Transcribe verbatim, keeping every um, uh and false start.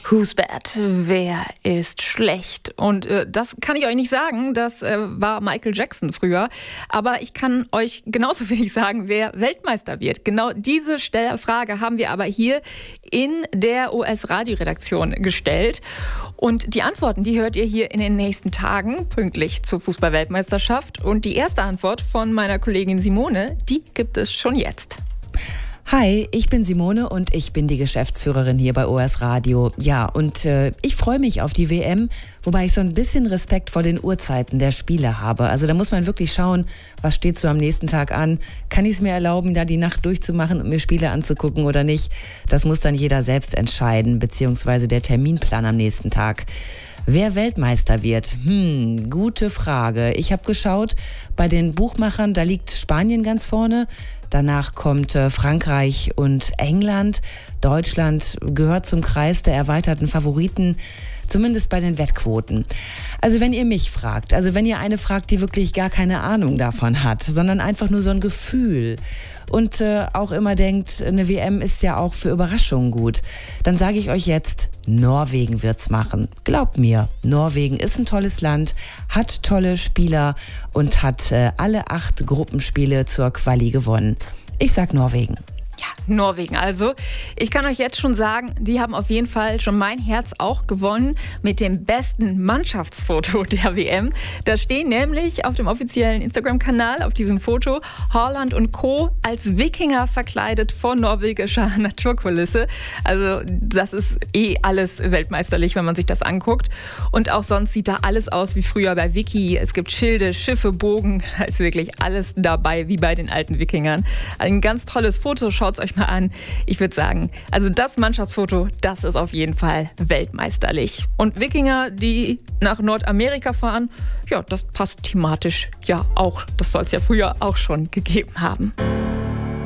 Who's bad? Wer ist schlecht? Und äh, das kann ich euch nicht sagen, das äh, war Michael Jackson früher. Aber ich kann euch genauso wenig sagen, wer Weltmeister wird. Genau diese Stell- Frage haben wir aber hier in der O S-Radioredaktion gestellt. Und die Antworten, die hört ihr hier in den nächsten Tagen, pünktlich zur Fußball-Weltmeisterschaft. Und die erste Antwort von meiner Kollegin Simone, die gibt es schon jetzt. Hi, ich bin Simone und ich bin die Geschäftsführerin hier bei O S Radio. Ja, und äh, ich freue mich auf die W M, wobei ich so ein bisschen Respekt vor den Uhrzeiten der Spiele habe. Also da muss man wirklich schauen, was steht so am nächsten Tag an. Kann ich es mir erlauben, da die Nacht durchzumachen und mir Spiele anzugucken oder nicht? Das muss dann jeder selbst entscheiden, beziehungsweise der Terminplan am nächsten Tag. Wer Weltmeister wird? Hm, gute Frage. Ich habe geschaut, bei den Buchmachern, da liegt Spanien ganz vorne. Danach kommt äh, Frankreich und England. Deutschland gehört zum Kreis der erweiterten Favoriten, zumindest bei den Wettquoten. Also wenn ihr mich fragt, also wenn ihr eine fragt, die wirklich gar keine Ahnung davon hat, sondern einfach nur so ein Gefühl und äh, auch immer denkt, eine W M ist ja auch für Überraschungen gut, dann sage ich euch jetzt, Norwegen wird's machen. Glaubt mir, Norwegen ist ein tolles Land, hat tolle Spieler und hat äh, alle acht Gruppenspiele zur Quali gewonnen. Ich sag Norwegen. Ja, Norwegen also. Ich kann euch jetzt schon sagen, die haben auf jeden Fall schon mein Herz auch gewonnen mit dem besten Mannschaftsfoto der W M. Da stehen nämlich auf dem offiziellen Instagram-Kanal auf diesem Foto Haaland und Co. als Wikinger verkleidet vor norwegischer Naturkulisse. Also das ist eh alles weltmeisterlich, wenn man sich das anguckt. Und auch sonst sieht da alles aus wie früher bei Wiki. Es gibt Schilde, Schiffe, Bogen. Da ist wirklich alles dabei, wie bei den alten Wikingern. Ein ganz tolles Foto. Schaut es euch mal an. Ich würde sagen, also das Mannschaftsfoto, das ist auf jeden Fall weltmeisterlich. Und Wikinger, die nach Nordamerika fahren, ja, das passt thematisch ja auch. Das soll es ja früher auch schon gegeben haben.